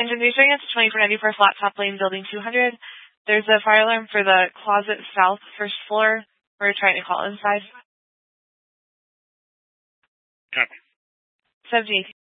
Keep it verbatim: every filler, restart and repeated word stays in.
Engine three starting at twenty-four ninety-four, flat top lane, building two hundred. There's a fire alarm for the closet south, first floor. We're trying to call inside. Copy. seventy-eight.